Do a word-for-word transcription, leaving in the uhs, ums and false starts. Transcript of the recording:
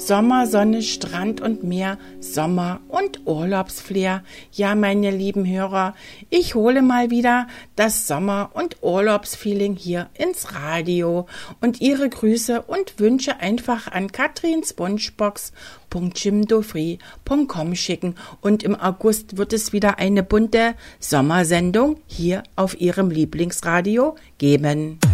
Sommer, Sonne, Strand und Meer, Sommer und Urlaubsflair. Ja, meine lieben Hörer, ich hole mal wieder das Sommer- und Urlaubsfeeling hier ins Radio und Ihre Grüße und Wünsche einfach an katrins wunschbox punkt jimdofree punkt com schicken und im August wird es wieder eine bunte Sommersendung hier auf Ihrem Lieblingsradio geben.